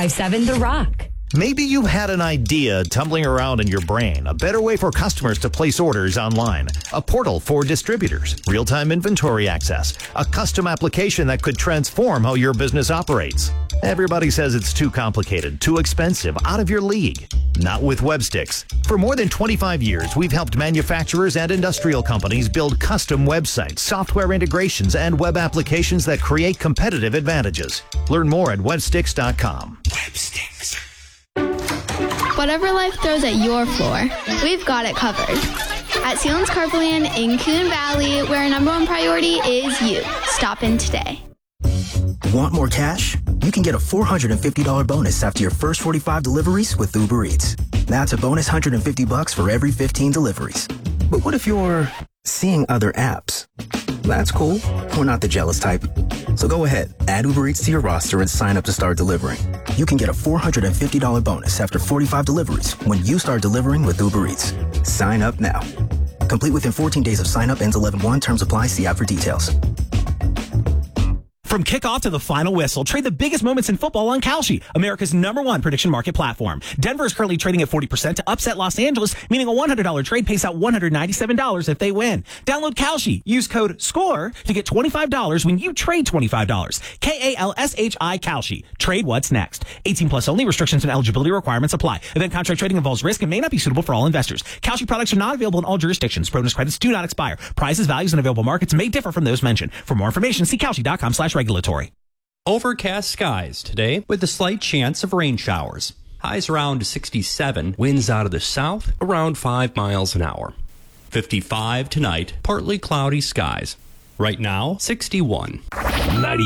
1057 The Rock. Maybe you had an idea tumbling around in your brain, a better way for customers to place orders online, a portal for distributors, real-time inventory access, a custom application that could transform how your business operates. Everybody says it's too complicated, too expensive, out of your league. Not with Websticks. For more than 25 years, we've helped manufacturers and industrial companies build custom websites, software integrations, and web applications that create competitive advantages. Learn more at websticks.com. Websticks. Whatever life throws at your floor, we've got it covered. At Sealands Carpland in Coon Valley, where our number one priority is you. Stop in today. Want more cash? You can get a $450 bonus after your first 45 deliveries with Uber Eats. That's a bonus $150 for every 15 deliveries. But what if you're seeing other apps? That's cool. We're not the jealous type. So go ahead, add Uber Eats to your roster and sign up to start delivering. You can get a $450 bonus after 45 deliveries when you start delivering with Uber Eats. Sign up now. Complete within 14 days of sign up, ends 11/1. Terms apply. See app for details. From kickoff to the final whistle, trade the biggest moments in football on Kalshi, America's #1 prediction market platform. Denver is currently trading at 40% to upset Los Angeles, meaning a $100 trade pays out $197 if they win. Download Kalshi. Use code SCORE to get $25 when you trade $25. KALSHI Kalshi. Trade what's next. 18 plus only. Restrictions and eligibility requirements apply. Event contract trading involves risk and may not be suitable for all investors. Kalshi products are not available in all jurisdictions. Bonus credits do not expire. Prices, values, and available markets may differ from those mentioned. For more information, see Kalshi.com/regulatory. Overcast skies today with a slight chance of rain showers. Highs around 67, winds out of the south around 5 miles an hour. 55 tonight, partly cloudy skies. Right now, 61.